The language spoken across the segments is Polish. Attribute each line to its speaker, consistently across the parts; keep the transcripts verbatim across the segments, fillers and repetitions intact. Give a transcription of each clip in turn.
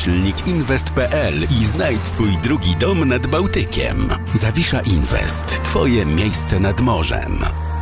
Speaker 1: myślnik inwest kropka p l i znajdź swój drugi dom nad Bałtykiem. Zawisza Inwest. Twoje miejsce nad morzem.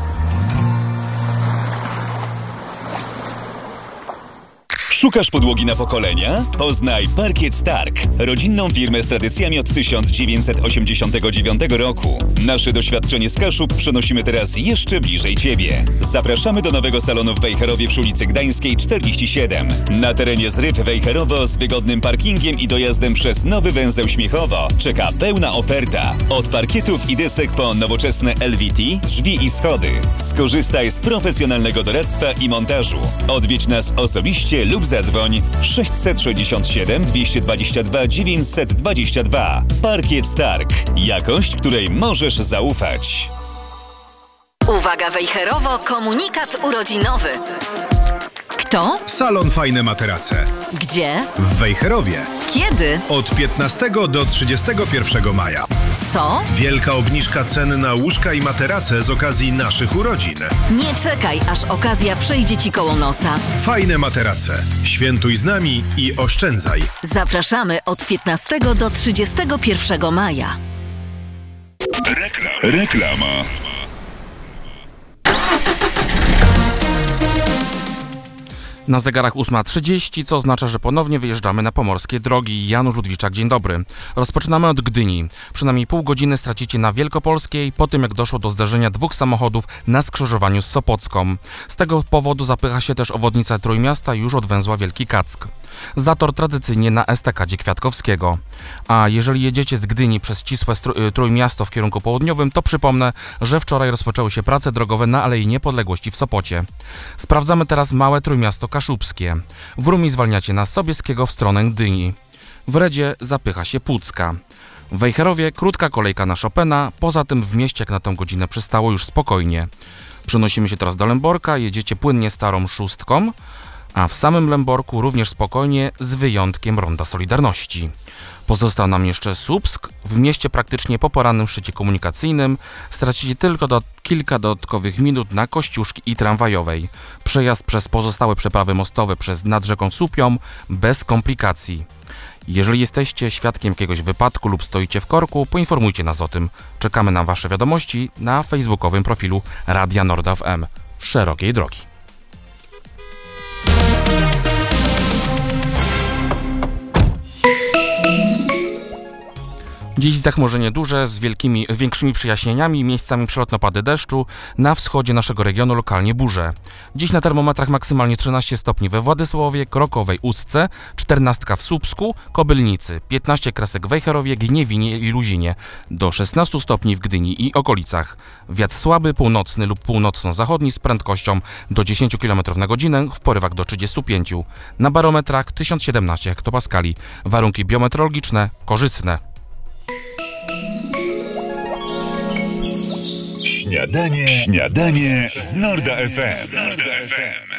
Speaker 2: Szukasz podłogi na pokolenia? Poznaj Parkiet Stark, rodzinną firmę z tradycjami od tysiąc dziewięćset osiemdziesiątego dziewiątego roku. Nasze doświadczenie z Kaszub przenosimy teraz jeszcze bliżej Ciebie. Zapraszamy do nowego salonu w Wejherowie przy ulicy Gdańskiej czterdzieści siedem. Na terenie Zryw Wejherowo z wygodnym parkingiem i dojazdem przez nowy węzeł Śmiechowo czeka pełna oferta. Od parkietów i desek po nowoczesne L V T, drzwi i schody. Skorzystaj z profesjonalnego doradztwa i montażu. Odwiedź nas osobiście lub zadzwoń sześćset sześćdziesiąt siedem dwieście dwadzieścia dwa dziewięćset dwadzieścia dwa. Parkiet Stark. Jakość, której możesz zaufać.
Speaker 3: Uwaga Wejherowo, komunikat urodzinowy. Kto?
Speaker 4: Salon Fajne Materace.
Speaker 3: Gdzie?
Speaker 4: W Wejherowie.
Speaker 3: Kiedy?
Speaker 4: Od piętnastego do trzydziestego pierwszego maja.
Speaker 3: Co?
Speaker 4: Wielka obniżka cen na łóżka i materace z okazji naszych urodzin.
Speaker 3: Nie czekaj, aż okazja przejdzie Ci koło nosa.
Speaker 4: Fajne Materace. Świętuj z nami i oszczędzaj.
Speaker 3: Zapraszamy od piętnastego do trzydziestego pierwszego maja.
Speaker 2: Rekla- Reklama.
Speaker 5: Na zegarach ósma trzydzieści, co oznacza, że ponownie wyjeżdżamy na pomorskie drogi. Janusz Ludwiczak, dzień dobry. Rozpoczynamy od Gdyni. Przynajmniej pół godziny stracicie na Wielkopolskiej po tym, jak doszło do zderzenia dwóch samochodów na skrzyżowaniu z Sopocką. Z tego powodu zapycha się też obwodnica Trójmiasta już od węzła Wielki Kack. Zator tradycyjnie na estakadzie Kwiatkowskiego. A jeżeli jedziecie z Gdyni przez ścisłe Trójmiasto w kierunku południowym, to przypomnę, że wczoraj rozpoczęły się prace drogowe na Alei Niepodległości w Sopocie. Sprawdzamy teraz małe Trójmiasto Kaszubskie. W Rumi zwalniacie na Sobieskiego w stronę Gdyni. W Redzie zapycha się Pucka. W Wejherowie krótka kolejka na Chopina, poza tym w mieście jak na tą godzinę przystało już spokojnie. Przenosimy się teraz do Lęborka, jedziecie płynnie starą szóstką, a w samym Lęborku również spokojnie z wyjątkiem Ronda Solidarności. Pozostał nam jeszcze Słupsk. W mieście praktycznie po porannym szczycie komunikacyjnym stracicie tylko do kilka dodatkowych minut na Kościuszki i Tramwajowej. Przejazd przez pozostałe przeprawy mostowe przez nad rzeką Słupią bez komplikacji. Jeżeli jesteście świadkiem jakiegoś wypadku lub stoicie w korku, poinformujcie nas o tym. Czekamy na Wasze wiadomości na facebookowym profilu Radia Norda F M. Szerokiej drogi. Dziś zachmurzenie duże z wielkimi, większymi przejaśnieniami, miejscami przelotnopady deszczu, na wschodzie naszego regionu lokalnie burze. Dziś na termometrach maksymalnie trzynaście stopni we Władysławowie, Krokowej, Ustce, czternaście w Słupsku, Kobylnicy, piętnaście kresek w Wejherowie, Gniewinie i Luzinie, do szesnaście stopni w Gdyni i okolicach. Wiatr słaby, północny lub północno-zachodni z prędkością do dziesięć kilometrów na godzinę, w porywach do trzydziestu pięciu. Na barometrach tysiąc siedemnaście hektopaskali. Warunki biometeorologiczne korzystne.
Speaker 2: Śniadanie, śniadanie z Norda F M.